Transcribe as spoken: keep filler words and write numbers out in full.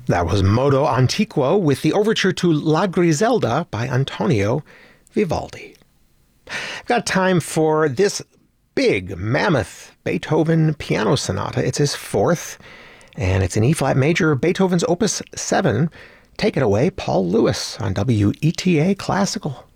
That was Modo Antiquo with the overture to La Griselda by Antonio Vivaldi. I've got time for this big, mammoth Beethoven piano sonata. It's his fourth, and it's in E-flat major, Beethoven's Opus seven. Take it away, Paul Lewis on W E T A Classical.